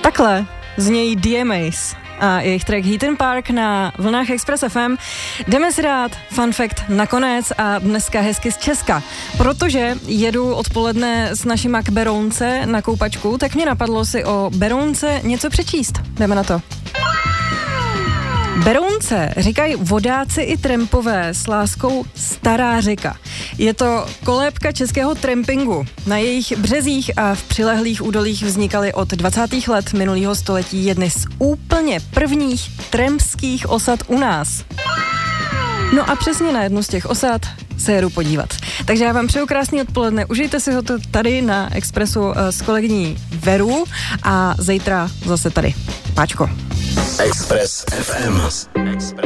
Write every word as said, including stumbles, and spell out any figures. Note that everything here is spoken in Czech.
Takhle znějí D M As a jejich track Heaton Park na vlnách Express F M. Jdeme si dát fun fact nakonec a dneska hezky z Česka. Protože jedu odpoledne s našima k Berounce na koupačku, tak mě napadlo si o Berounce něco přečíst. Jdeme na to. Berounce říkají vodáci i trampové s láskou Stará řeka. Je to kolébka českého trampingu. Na jejich březích a v přilehlých údolích vznikaly od dvacátých let minulého století jedny z úplně prvních trampských osad u nás. No a přesně na jednu z těch osad se jedu podívat. Takže já vám přeju krásný odpoledne, užijte si ho to tady na Expressu s kolegyní Verou a zítra zase tady. Páčko. Express F M.